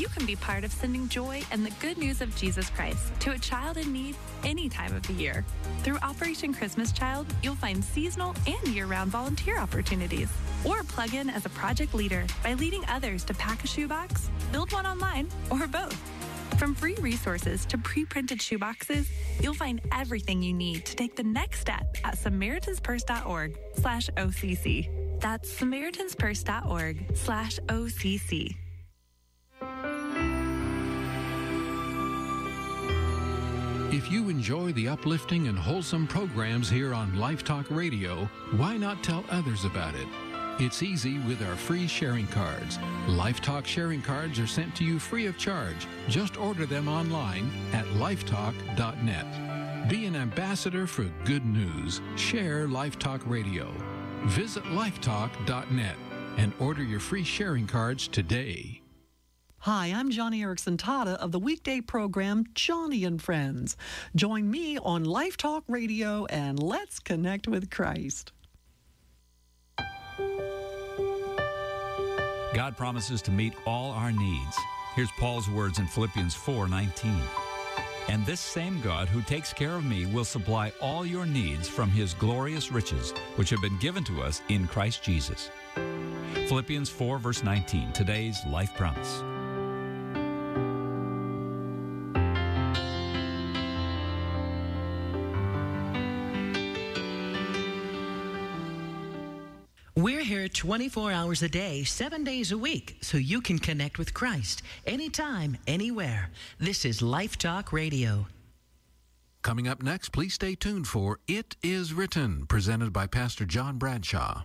You can be part of sending joy and the good news of Jesus Christ to a child in need any time of the year. Through Operation Christmas Child, you'll find seasonal and year-round volunteer opportunities. Or plug in as a project leader by leading others to pack a shoebox, build one online, or both. From free resources to pre-printed shoeboxes, you'll find everything you need to take the next step at SamaritansPurse.org/OCC. That's SamaritansPurse.org/OCC. If you enjoy the uplifting and wholesome programs here on Life Talk Radio, why not tell others about it? It's easy with our free sharing cards. Life Talk sharing cards are sent to you free of charge. Just order them online at lifetalk.net. Be an ambassador for good news. Share Life Talk Radio. Visit lifetalk.net and order your free sharing cards today. Hi, I'm Johnny Erickson Tata of the weekday program Johnny and Friends. Join me on Life Talk Radio and let's connect with Christ. God promises to meet all our needs. Here's Paul's words in Philippians 4:19. And this same God who takes care of me will supply all your needs from his glorious riches, which have been given to us in Christ Jesus. Philippians 4, verse 19, today's life promise. We're here 24 hours a day, 7 days a week, so you can connect with Christ anytime, anywhere. This is Life Talk Radio. Coming up next, please stay tuned for It Is Written, presented by Pastor John Bradshaw.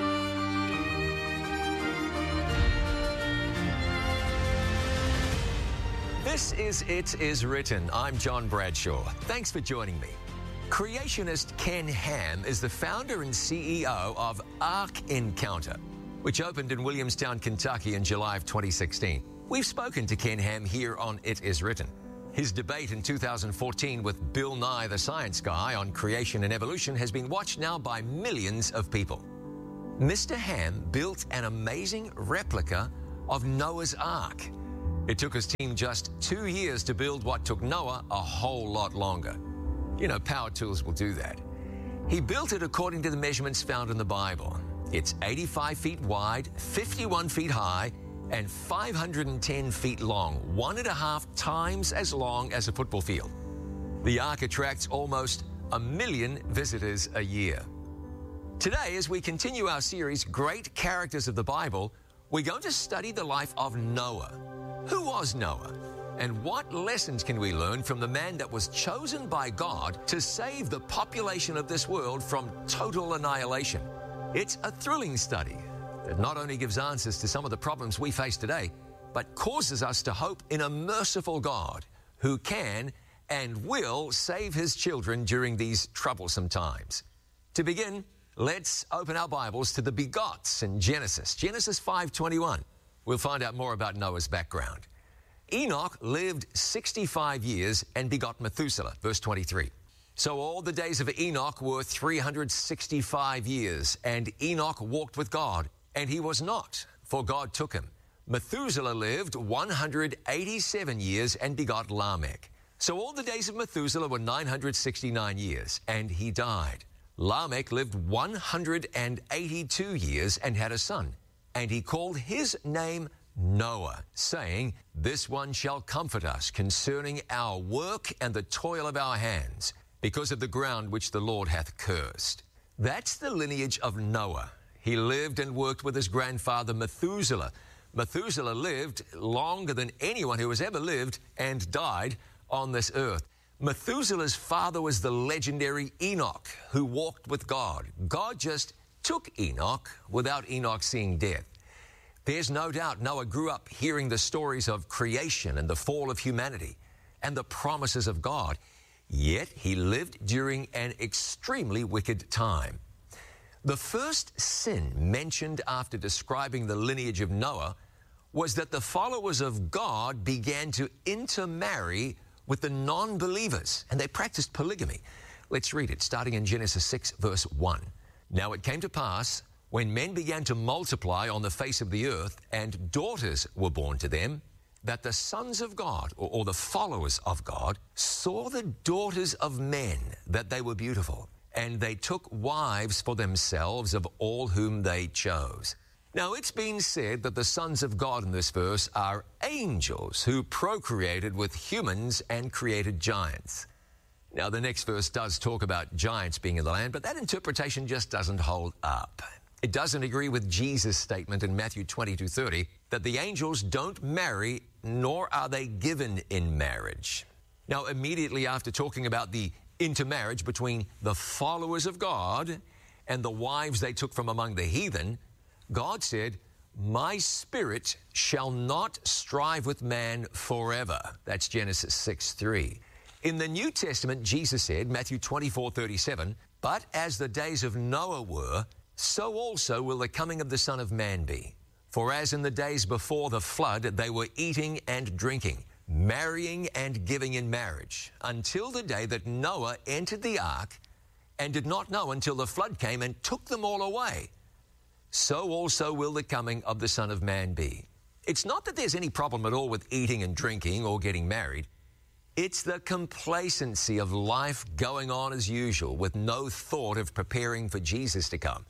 This is It Is Written. I'm John Bradshaw. Thanks for joining me. Creationist Ken Ham is the founder and CEO of Ark Encounter, which opened in Williamstown, Kentucky in July of 2016. We've spoken to Ken Ham here on It Is Written. His debate in 2014 with Bill Nye, the Science Guy, on creation and evolution has been watched now by millions of people. Mr. Ham built an amazing replica of Noah's Ark. It took his team just 2 years to build what took Noah a whole lot longer. You know, power tools will do that. He built it according to the measurements found in the Bible. It's 85 feet wide, 51 feet high, and 510 feet long, 1.5 times as long as a football field. The Ark attracts almost 1 million visitors a year. Today, as we continue our series, Great Characters of the Bible, we're going to study the life of Noah. Who was Noah? And what lessons can we learn from the man that was chosen by God to save the population of this world from total annihilation? It's a thrilling study that not only gives answers to some of the problems we face today, but causes us to hope in a merciful God who can and will save his children during these troublesome times. To begin, let's open our Bibles to the begots in Genesis 5:21. We'll find out more about Noah's background. Enoch lived 65 years and begot Methuselah, verse 23. So all the days of Enoch were 365 years, and Enoch walked with God, and he was not, for God took him. Methuselah lived 187 years and begot Lamech. So all the days of Methuselah were 969 years, and he died. Lamech lived 182 years and had a son, and he called his name Noah, saying, "This one shall comfort us concerning our work and the toil of our hands, because of the ground which the Lord hath cursed." That's the lineage of Noah. He lived and worked with his grandfather Methuselah. Methuselah lived longer than anyone who has ever lived and died on this earth. Methuselah's father was the legendary Enoch, who walked with God. God just took Enoch without Enoch seeing death. There's no doubt Noah grew up hearing the stories of creation and the fall of humanity and the promises of God. Yet he lived during an extremely wicked time. The first sin mentioned after describing the lineage of Noah was that the followers of God began to intermarry with the non-believers, and they practiced polygamy. Let's read it, starting in Genesis 6, verse 1. Now it came to pass, when men began to multiply on the face of the earth, and daughters were born to them, that the sons of God, or the followers of God, saw the daughters of men, that they were beautiful, and they took wives for themselves of all whom they chose. Now, it's been said that the sons of God in this verse are angels who procreated with humans and created giants. Now, the next verse does talk about giants being in the land, but that interpretation just doesn't hold up. It doesn't agree with Jesus' statement in Matthew 22:30 that the angels don't marry, nor are they given in marriage. Now, immediately after talking about the intermarriage between the followers of God and the wives they took from among the heathen, God said, "My spirit shall not strive with man forever." That's Genesis 6:3. In the New Testament, Jesus said, Matthew 24:37, "But as the days of Noah were, so also will the coming of the Son of Man be. For as in the days before the flood, they were eating and drinking, marrying and giving in marriage, until the day that Noah entered the ark, and did not know until the flood came and took them all away. So also will the coming of the Son of Man be." It's not that there's any problem at all with eating and drinking or getting married. It's the complacency of life going on as usual with no thought of preparing for Jesus to come.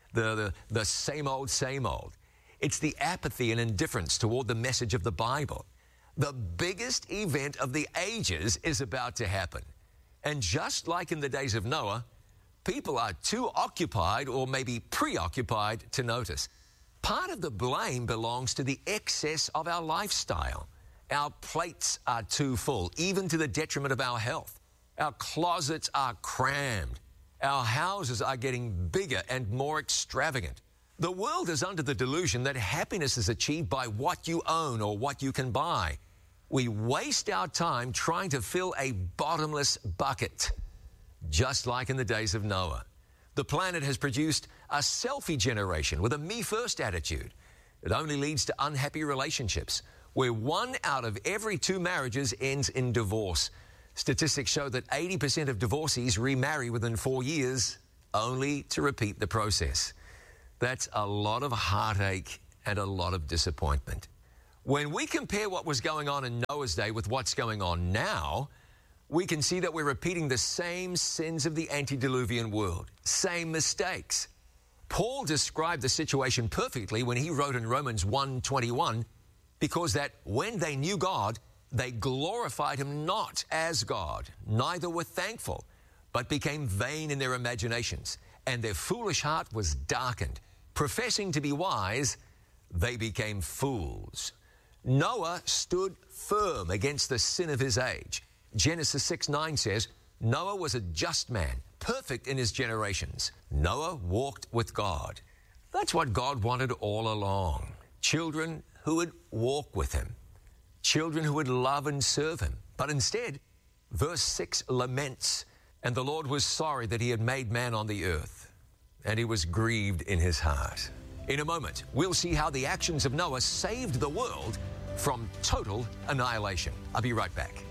The same old, same old. It's the apathy and indifference toward the message of the Bible. The biggest event of the ages is about to happen. And just like in the days of Noah, people are too occupied or maybe preoccupied to notice. Part of the blame belongs to the excess of our lifestyle. Our plates are too full, even to the detriment of our health. Our closets are crammed. Our houses are getting bigger and more extravagant. The world is under the delusion that happiness is achieved by what you own or what you can buy. We waste our time trying to fill a bottomless bucket, just like in the days of Noah. The planet has produced a selfie generation with a me-first attitude. It only leads to unhappy relationships, where 1 out of every 2 marriages ends in divorce. Statistics show that 80% of divorcees remarry within 4 years, only to repeat the process. That's a lot of heartache and a lot of disappointment. When we compare what was going on in Noah's day with what's going on now, we can see that we're repeating the same sins of the antediluvian world, same mistakes. Paul described the situation perfectly when he wrote in Romans 1:21, because that when they knew God, they glorified him not as God, neither were thankful, but became vain in their imaginations, and their foolish heart was darkened. Professing to be wise, they became fools. Noah stood firm against the sin of his age. Genesis 6:9 says, Noah was a just man, perfect in his generations. Noah walked with God. That's what God wanted all along. Children who would walk with him. Children who would love and serve him. But instead, verse 6 laments, "And the Lord was sorry that he had made man on the earth, and he was grieved in his heart." In a moment, we'll see how the actions of Noah saved the world from total annihilation. I'll be right back.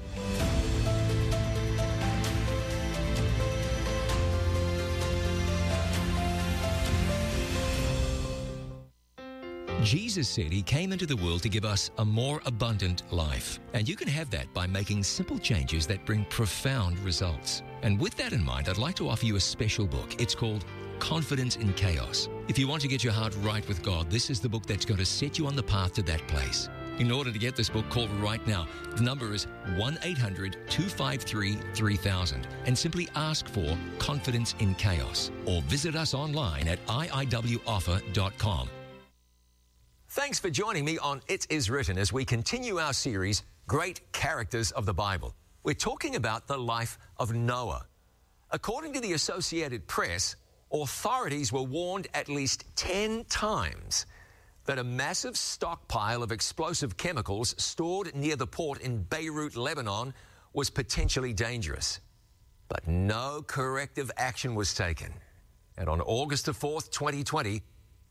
Jesus said he came into the world to give us a more abundant life. And you can have that by making simple changes that bring profound results. And with that in mind, I'd like to offer you a special book. It's called Confidence in Chaos. If you want to get your heart right with God, this is the book that's going to set you on the path to that place. In order to get this book, call right now. The number is 1-800-253-3000 and simply ask for Confidence in Chaos, or visit us online at iiwoffer.com. Thanks for joining me on It Is Written as we continue our series, Great Characters of the Bible. We're talking about the life of Noah. According to the Associated Press, authorities were warned at least 10 times that a massive stockpile of explosive chemicals stored near the port in Beirut, Lebanon, was potentially dangerous. But no corrective action was taken. And on August the 4th, 2020,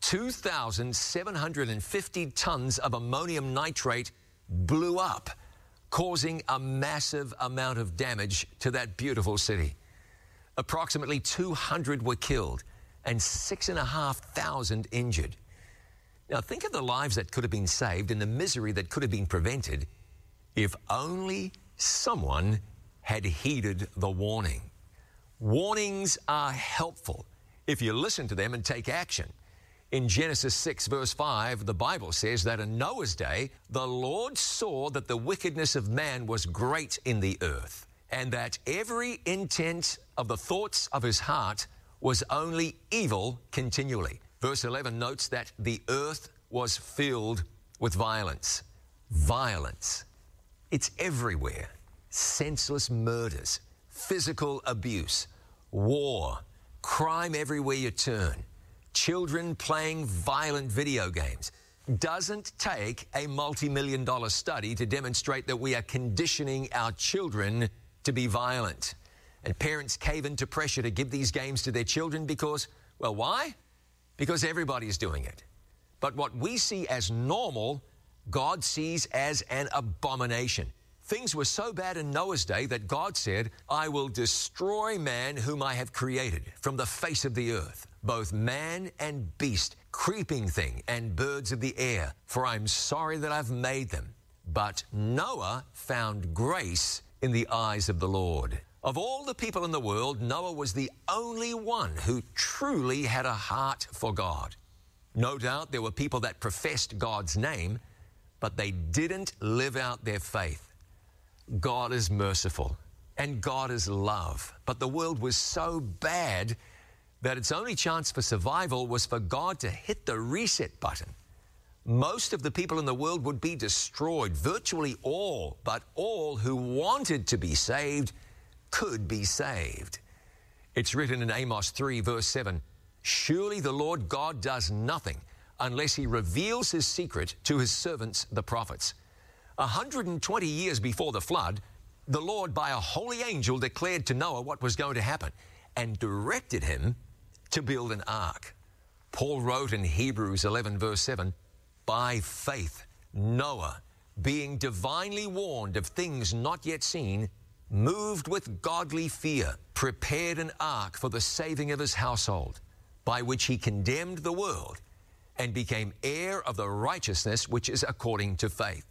2,750 tons of ammonium nitrate blew up, causing a massive amount of damage to that beautiful city. Approximately 200 were killed and 6,500 injured. Now, think of the lives that could have been saved and the misery that could have been prevented if only someone had heeded the warning. Warnings are helpful if you listen to them and take action. In Genesis 6, verse 5, the Bible says that in Noah's day, the Lord saw that the wickedness of man was great in the earth, and that every intent of the thoughts of his heart was only evil continually. Verse 11 notes that the earth was filled with violence. Violence. It's everywhere. Senseless murders, physical abuse, war, crime everywhere you turn, children playing violent video games. Doesn't take a multi-million-dollar study to demonstrate that we are conditioning our children to be violent. And parents cave into pressure to give these games to their children because, well, why? Because everybody's doing it. But what we see as normal, God sees as an abomination. Things were so bad in Noah's day that God said, I will destroy man whom I have created from the face of the earth, both man and beast, creeping thing and birds of the air, for I'm sorry that I've made them. But Noah found grace in the eyes of the Lord. Of all the people in the world, Noah was the only one who truly had a heart for God. No doubt there were people that professed God's name, but they didn't live out their faith. God is merciful and God is love, but the world was so bad that its only chance for survival was for God to hit the reset button. Most of the people in the world would be destroyed, virtually all, but all who wanted to be saved could be saved. It's written in Amos 3, verse 7, surely the Lord God does nothing unless he reveals his secret to his servants, the prophets. 120 years before the flood, the Lord by a holy angel declared to Noah what was going to happen and directed him to build an ark. Paul wrote in Hebrews 11, verse 7, by faith, Noah, being divinely warned of things not yet seen, moved with godly fear, prepared an ark for the saving of his household, by which he condemned the world and became heir of the righteousness which is according to faith.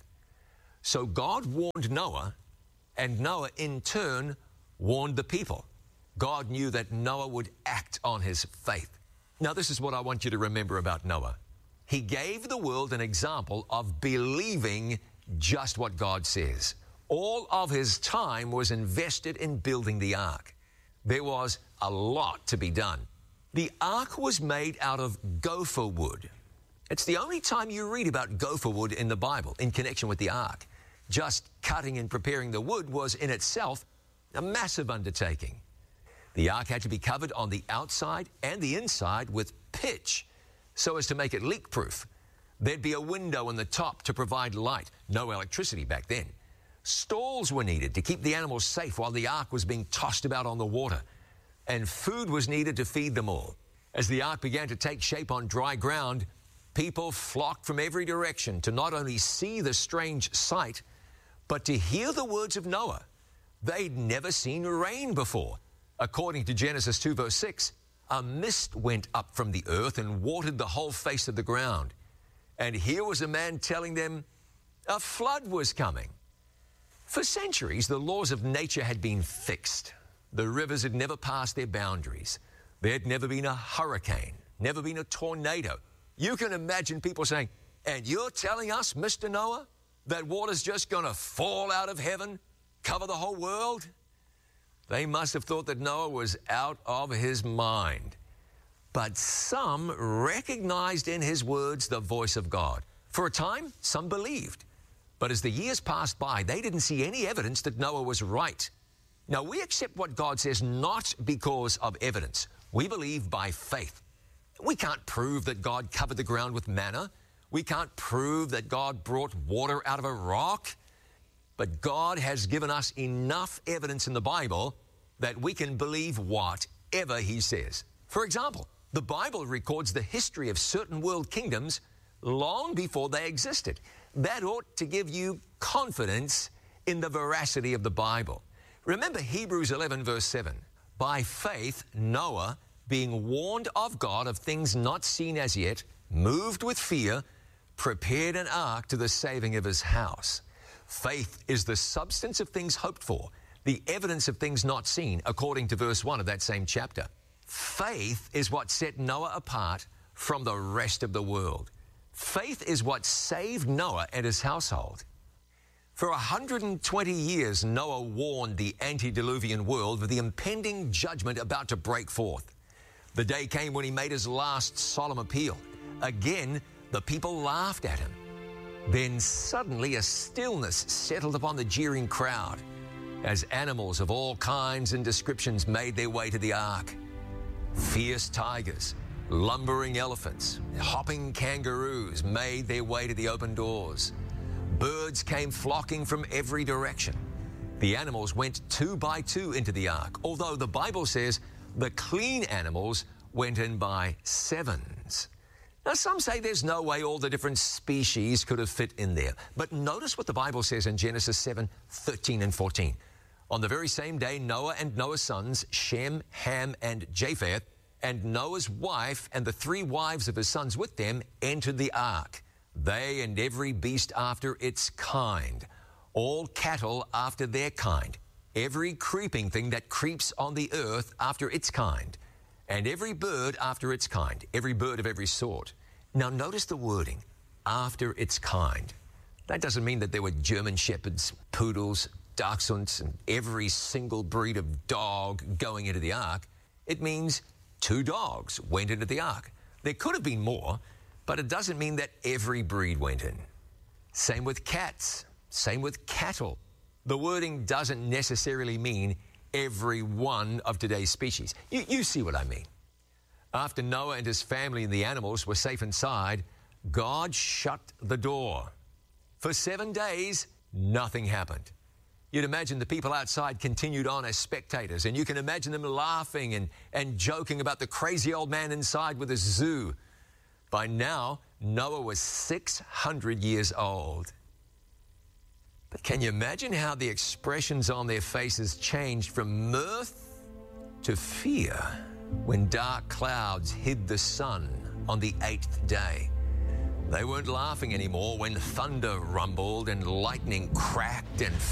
So God warned Noah, and Noah in turn warned the people. God knew that Noah would act on his faith. Now, this is what I want you to remember about Noah. He gave the world an example of believing just what God says. All of his time was invested in building the ark. There was a lot to be done. The ark was made out of gopher wood. It's the only time you read about gopher wood in the Bible in connection with the ark. Just cutting and preparing the wood was in itself a massive undertaking. The ark had to be covered on the outside and the inside with pitch so as to make it leak-proof. There'd be a window in the top to provide light. No electricity back then. Stalls were needed to keep the animals safe while the ark was being tossed about on the water. And food was needed to feed them all. As the ark began to take shape on dry ground, people flocked from every direction to not only see the strange sight, but to hear the words of Noah. They'd never seen rain before. According to Genesis 2, verse 6, a mist went up from the earth and watered the whole face of the ground. And here was a man telling them a flood was coming. For centuries, the laws of nature had been fixed. The rivers had never passed their boundaries. There had never been a hurricane, never been a tornado. You can imagine people saying, and you're telling us, Mr. Noah, that water's just going to fall out of heaven, cover the whole world? They must have thought that Noah was out of his mind. But some recognized in his words the voice of God. For a time, some believed. But as the years passed by, they didn't see any evidence that Noah was right. Now, we accept what God says not because of evidence. We believe by faith. We can't prove that God covered the ground with manna. We can't prove that God brought water out of a rock. But God has given us enough evidence in the Bible that we can believe whatever He says. For example, the Bible records the history of certain world kingdoms long before they existed. That ought to give you confidence in the veracity of the Bible. Remember Hebrews 11, verse 7. By faith, Noah, being warned of God of things not seen as yet, moved with fear, prepared an ark to the saving of his house. Faith is the substance of things hoped for, the evidence of things not seen, according to verse 1 of that same chapter. Faith is what set Noah apart from the rest of the world. Faith is what saved Noah and his household. For 120 years, Noah warned the antediluvian world of the impending judgment about to break forth. The day came when he made his last solemn appeal. Again, the people laughed at him. Then suddenly a stillness settled upon the jeering crowd as animals of all kinds and descriptions made their way to the ark. Fierce tigers, lumbering elephants, hopping kangaroos made their way to the open doors. Birds came flocking from every direction. The animals went 2 by 2 into the ark, although the Bible says the clean animals went in by 7s. Now, some say there's no way all the different species could have fit in there. But notice what the Bible says in Genesis 7:13 and 14. On the very same day, Noah and Noah's sons, Shem, Ham, and Japheth, and Noah's wife and the 3 wives of his sons with them entered the ark, they and every beast after its kind, all cattle after their kind, every creeping thing that creeps on the earth after its kind, and every bird after its kind, every bird of every sort. Now notice the wording, after its kind. That doesn't mean that there were German shepherds, poodles, dachshunds, and every single breed of dog going into the ark. It means 2 dogs went into the ark. There could have been more, but it doesn't mean that every breed went in. Same with cats, same with cattle. The wording doesn't necessarily mean every one of today's species. You see what I mean. After Noah and his family and the animals were safe inside, God shut the door. For 7 days, nothing happened. You'd imagine the people outside continued on as spectators, and you can imagine them laughing and joking about the crazy old man inside with his zoo. By now, Noah was 600 years old. But can you imagine how the expressions on their faces changed from mirth to fear when dark clouds hid the sun on the 8th day? They weren't laughing anymore when thunder rumbled and lightning cracked and